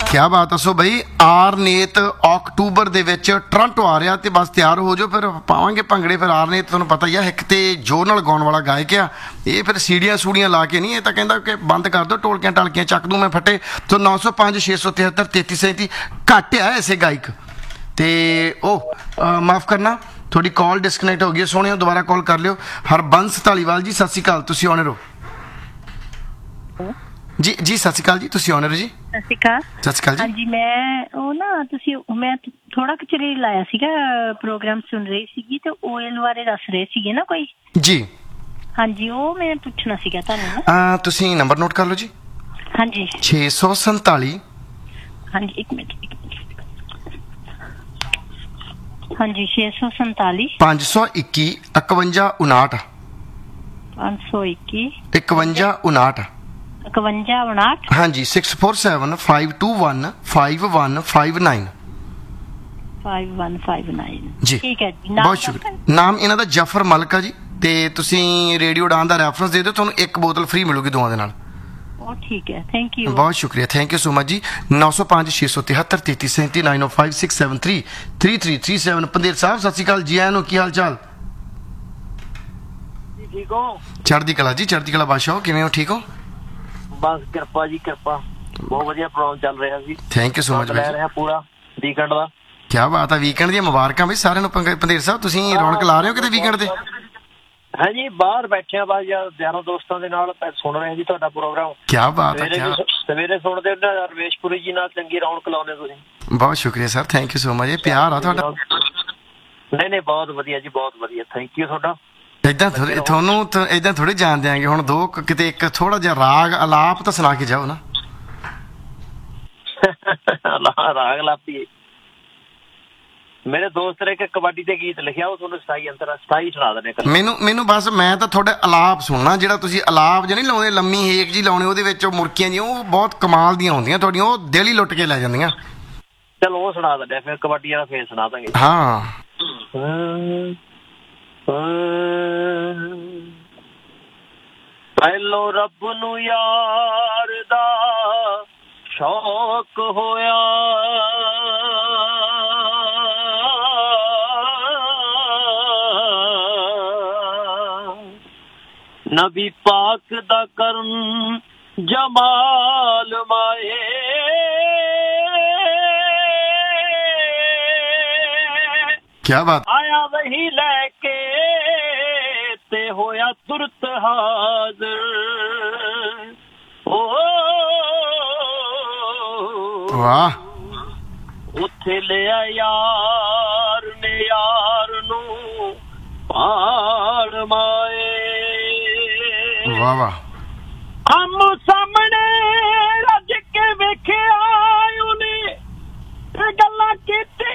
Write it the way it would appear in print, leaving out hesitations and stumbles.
क्या बात है। सो बई आरनेत अक्टूबर ਦੇ ਵਿੱਚ ਟੋਰਾਂਟੋ ਆ ਰਿਹਾ ਤੇ ਬਸ ਤਿਆਰ ਹੋ ਜਾਓ ਫਿਰ ਪਾਵਾਂਗੇ ਭੰਗੜੇ। ਫਿਰ ਆਰਨੇਤ ਤੁਹਾਨੂੰ ਪਤਾ ਹੀ ਆ ਇੱਕ ਤੇ ਜੋਰ ਨਾਲ ਗਾਉਣ ਵਾਲਾ ਗਾਇਕ ਆ ਇਹ। ਫਿਰ ਸੀੜੀਆਂ ਸੂੜੀਆਂ ਲਾ ਕੇ ਨਹੀਂ, ਇਹ ਤਾਂ ਕਹਿੰਦਾ ਕਿ ਬੰਦ ਕਰ ਦਿਓ, ਢੋਲਕੀਆਂ ਟਾਲਕੀਆਂ ਚੱਕ ਦੂੰ ਮੈਂ ਫੱਟੇ। तो 905 673 3337 ਘੱਟ ਆ ਐਸੇ ਗਾਇਕ। ਤੇ ਉਹ ਮਾਫ ਕਰਨਾ ਤੁਹਾਡੀ ਕਾਲ ਡਿਸਕਨੈਕਟ ਹੋ ਗਈ ਸੋਹਣਿਓ, ਦੁਬਾਰਾ ਕਾਲ ਕਰ ਲਿਓ। ਹਰਬੰਸ ਧਾਲੀਵਾਲ ਜੀ ਸਤਿ ਸ਼੍ਰੀ ਅਕਾਲ, ਤੁਸੀਂ ਆਨਰ ਹੋ ਜੀ। ਜੀ ਸਤਿ ਸ਼੍ਰੀ ਅਕਾਲ ਜੀ, ਤੁਸੀਂ ਆਨਰ ਜੀ। ਸਤਿ ਸ਼੍ਰੀ ਅਕਾਲ। ਸਤਿ ਸ਼੍ਰੀ ਅਕਾਲ ਜੀ। ਹਾਂਜੀ ਮੈਂ ਉਹ ਨਾ ਮੈਂ ਥੋੜਾ ਕੁ ਚਿਰ ਲਾਇਆ ਸੀਗਾ ਪ੍ਰੋਗਰਾਮ ਸੁਣ ਰਹੀ ਸੀਗੀ ਤੇ ਓਇਲ ਬਾਰੇ ਦੱਸ ਰਹੇ ਸੀਗੇ ਨਾ ਕੋਈ ਜੀ। ਹਾਂਜੀ ਉਹ ਮੈਂ ਪੁੱਛਣਾ ਸੀਗਾ ਤੁਹਾਨੂੰ। ਤੁਸੀਂ ਨੰਬਰ ਨੋਟ ਕਰ ਲਓ ਜੀ। ਹਾਂਜੀ 647। ਹਾਂਜੀ ਇੱਕ ਮਿੰਟ ਹਾਂਜੀ 647 521 5159 521 5159 5159 ਹਾਂਜੀ 647 521 5159 5159 ਜੀ। ਠੀਕ ਹੈ ਜੀ। ਬਹੁਤ ਸ਼ੁਕਰੀਆ। ਨਾਮ ਇਹਨਾਂ ਦਾ ਜਫਰ ਮਲਕ ਆ ਜੀ। ਤੇ ਤੁਸੀਂ ਰੇਡੀਓ ਡਾਨ ਦਾ ਰੈਫਰੈਂਸ ਦੇ ਦਿਓ, ਤੁਹਾਨੂੰ ਇੱਕ ਬੋਤਲ ਫ੍ਰੀ ਮਿਲੂਗੀ ਦੋਵਾਂ ਦੇ ਨਾਲ। ਠੀਕ ਹੈ, ਥੈਂਕ ਯੂ। ਬਹੁਤ ਸ਼ੁਕਰੀਆ, ਥੈਂਕ ਯੂ ਸੋ ਮਚ ਜੀ। 905 673 3337 905 673 3337। ਪੰਦੇਰ ਸਾਹਿਬ ਸਤਿ ਸ਼੍ਰੀ ਅਕਾਲ ਜੀ, ਆਇਆਂ ਨੂੰ, ਕੀ ਹਾਲ ਚਾਲ? ਠੀਕ ਹੋ? ਚੜ੍ਹਦੀ ਕਲਾ ਜੀ, ਚੜ੍ਹਦੀ ਕਲਾ ਬਾਦਸ਼ਾਹ, ਕਿਵੇਂ ਹੋ? ਠੀਕ ਹੋ? ਬਸ ਕਿਰਪਾ ਜੀ, ਕਿਰਪਾ। ਬਹੁਤ ਵਧੀਆ ਪ੍ਰੋਗਰਾਮ ਚੱਲ ਰਿਹਾ ਸੀ। ਥੈਂਕ ਯੂ ਸੋ ਮਚ ਲੈ ਰਿਹਾ ਪੂਰਾ ਵੀਕਐਂਡ ਦਾ। ਕੀ ਬਾਤ ਹੈ, ਵੀਕਐਂਡ ਦੀਆਂ ਮੁਬਾਰਕਾਂ ਬਈ ਸਾਰਿਆਂ ਨੂੰ। ਪੰਦੇਰ ਸਾਹਿਬ ਤੁਸੀਂ ਰੌਣਕ ਲਾ ਰਹੇ ਹੋ ਕਿਤੇ ਵੀਕਐਂਡ ਤੇ? ਹਾਂਜੀ ਬਾਹਰ ਬੈਠੇ ਆ ਬਸ ਯਾਰਾਂ ਦੋਸਤਾਂ ਦੇ ਨਾਲ ਸੁਣ ਰਹੇ ਜੀ ਤੁਹਾਡਾ ਪ੍ਰੋਗਰਾਮ। ਕੀ ਬਾਤ ਹੈ। ਸਵੇਰੇ ਸੁਣਦੇ ਰਮੇਸ਼ਪੁਰੀ ਜੀ ਨਾਲ ਚੰਗੀ ਰੌਣਕ ਲਾਉਂਦੇ ਤੁਸੀਂ। ਬਹੁਤ ਸ਼ੁਕਰੀਆ sir, thank you so much. ਇਹ ਪਿਆਰ ਆ ਤੁਹਾਡਾ। ਨਹੀਂ ਬਹੁਤ ਵਧੀਆ ਜੀ, ਬਹੁਤ ਵਧੀਆ, ਥੈਂਕ ਯੂ ਤੁਹਾਡਾ। ਏਦਾਂ ਤੁਹਾਨੂੰ ਏਦਾਂ ਥੋੜੀ ਜਾਣ ਦਿਆਂਗੇ ਹੁਣ। ਦੋ ਕਿਤੇ ਇੱਕ ਥੋੜਾ ਜਿਹਾ ਰਾਗ ਅਲਾਪ ਤਾਂ ਸੁਣਾ ਕੇ ਜਾਓ ਨਾ। ਰਾਗ ਲਾਪੀ ਮੇਰੇ ਦੋਸਤ ਨੇ ਇੱਕ ਕਬੱਡੀ ਤੇ ਗੀਤ ਲਿਖਿਆ, ਉਹ ਤੁਹਾਨੂੰ ਸਟਾਈ ਸੁਣਾ ਦਿੰਦੇ। ਮੈਨੂੰ ਬਸ ਮੈਂ ਤਾਂ ਤੁਹਾਡੇ ਅਲਾਪ ਸੁਣਨਾ, ਜਿਹੜਾ ਤੁਸੀਂ ਅਲਾਪ ਜਿਹੇ ਨਹੀਂ ਲਾਉਂਦੇ ਲੰਮੀ ਹੇਕ ਜੀ ਲਾਉਣੇ, ਉਹਦੇ ਵਿੱਚ ਉਹ ਮੁਰਕੀਆਂ ਜੀ ਉਹ ਬਹੁਤ ਕਮਾਲ ਦੀਆਂ ਹੁੰਦੀਆਂ ਤੁਹਾਡੀਆਂ, ਉਹ ਦਿਲ ਹੀ ਲੁੱਟ ਕੇ ਲੈ ਜਾਂਦੀਆਂ। ਚਲੋ ਉਹ ਸੁਣਾ ਦਿੰਦੇ, ਫਿਰ ਕਬੱਡੀ ਵਾਲਾ ਫੇਰ ਸੁਣਾ ਦਾਂਗੇ। ਹਾਂ ਪਹਿਲੋਂ ਰੱਬ ਨੂੰ ਯਾਰ ਦਾ ਸ਼ੌਕ ਹੋਇਆ, ਨਬੀ ਪਾਕ ਦਾ ਕਰਨ ਜਮਾਲ ਮਾਏ, ਕੀ ਬਾਤ। ਆਇਆ ਵਹੀ ਲੈ ਕੇ ਤੇ ਹੋਇਆ ਤੁਰਤ ਹਾਜ਼ਰ, ਵਾਹ। ਉੱਥੇ ਲਿਆ ਯਾਰ ਨੇ ਯਾਰ ਨੂੰ ਪਾੜ ਮਾਏ, ਵਾਹ ਵਾਹ। ਹਮ ਸਾਹਮਣੇ